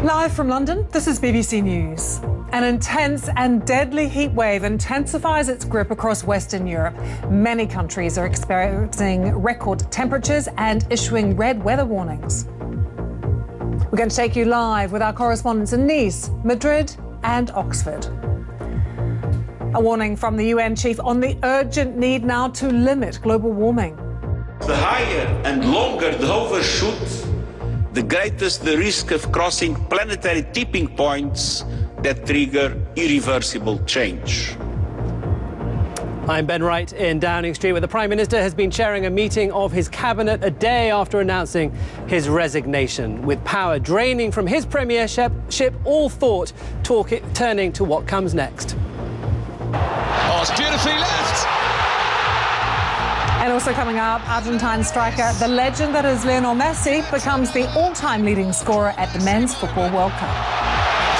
Live from London, this is BBC News. An intense and deadly heat wave intensifies its grip across Western Europe. Many countries are experiencing record temperatures and issuing red weather warnings. We're going to take you live with our correspondents in Nice, Madrid and Oxford. A warning from the UN chief on the urgent need now to limit global warming. The higher and longer the overshoot, the greatest the risk of crossing planetary tipping points that trigger irreversible change. I'm Ben Wright in Downing Street, where the Prime Minister has been chairing a meeting of his cabinet a day after announcing his resignation. With power draining from his premiership, all thought turning to what comes next. Oh, it's beautifully left! And also coming up, Argentine striker, the legend that is Lionel Messi, becomes the all-time leading scorer at the Men's Football World Cup.